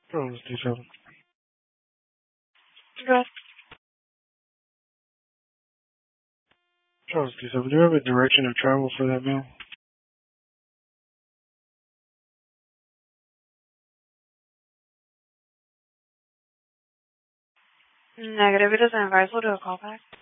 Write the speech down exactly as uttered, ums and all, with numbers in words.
Charles D seven. Good. Charles D seven. Do you have a direction of travel for that mail? Negative. It doesn't advise. We'll do a callback.